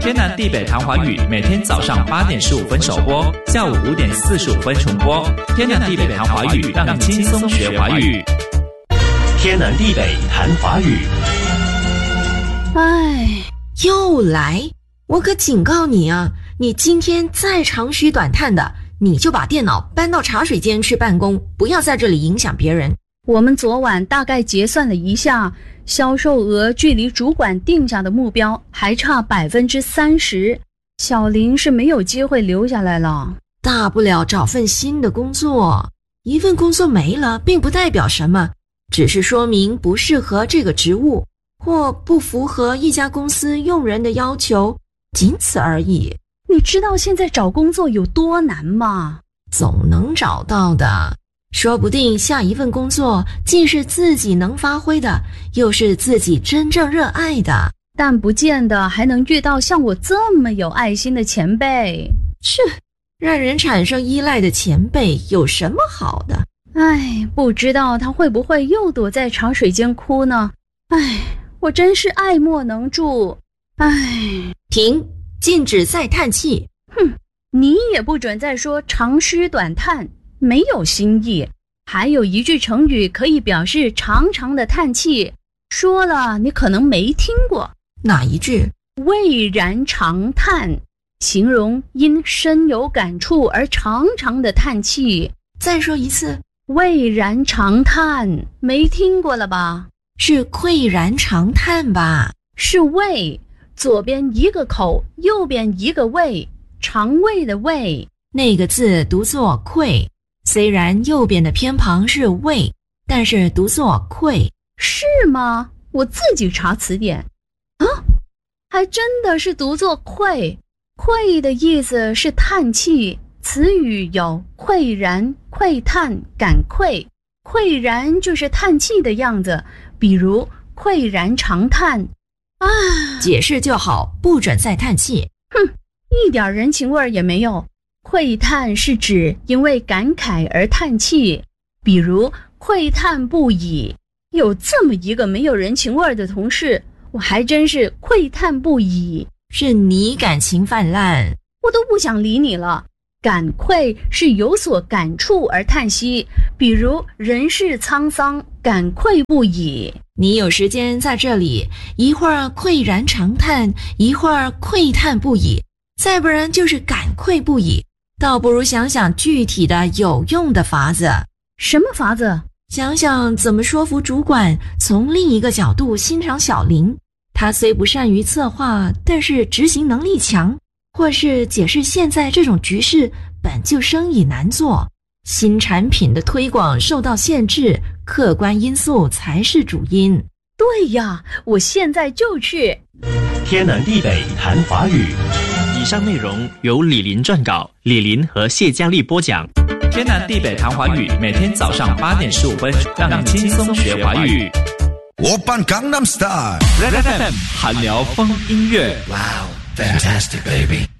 天南地北谈华语，每天早上8点15分首播，下午5点45分重播。天南地北谈华语，让你轻松学华语。 天南地北谈华语。 哎，又来！我可警告你啊，你今天再长吁短叹的，你就把电脑搬到茶水间去办公，不要在这里影响别人。 我们昨晚大概结算了一下，销售额距离主管定下的目标还差30%，小林是没有机会留下来了。 大不了找份新的工作，一份工作没了并不代表什么，只是说明不适合这个职务，或不符合一家公司用人的要求，仅此而已。 你知道现在找工作有多难吗？ 总能找到的，说不定下一份工作既是自己能发挥的，又是自己真正热爱的， 但不见得还能遇到像我这么有爱心的前辈。 让人产生依赖的前辈有什么好的？ 哎，不知道他会不会又躲在茶水间哭呢？哎，我真是爱莫能助。哎， 停，禁止再叹气。 哼，你也不准再说长吁短叹，没有新意。还有一句成语可以表示长长的叹气，说了你可能没听过。 哪一句？ 蔚然长叹，形容因深有感触而长长的叹气。 再说一次。 蔚然长叹，没听过了吧？ 是喟然长叹吧？ 是胃，左边一个口，右边一个胃，肠胃的胃。 那个字读作喟，虽然右边的偏旁是胃，但是读作喟。 是吗？我自己查词典。啊，还真的是读作喟。喟的意思是叹气，词语有喟然、喟叹、感喟。喟然就是叹气的样子，比如喟然长叹。啊， 解释就好，不准再叹气。 哼，一点人情味也没有。喟叹是指因为感慨而叹气，比如喟叹不已。有这么一个没有人情味的同事，我还真是喟叹不已。 是你感情泛滥， 我都不想理你了。感喟是有所感触而叹息，比如人世沧桑，感喟不已。 你有时间在这里，一会儿喟然长叹，一会儿喟叹不已，再不然就是感喟不已，倒不如想想具体的有用的法子。 什么法子？ 想想怎么说服主管从另一个角度欣赏小林，他虽不善于策划，但是执行能力强，或是解释现在这种局势本就生意难做，新产品的推广受到限制，客观因素才是主因。 对呀，我现在就去。 天南地北谈华语。 以上内容由李林撰稿，李林和谢佳丽播讲。天南地北谈华语，每天早上8点15分，让你轻松学华语。 오빤 강남스타일 FM 韩聊风音乐。 Wow, fantastic baby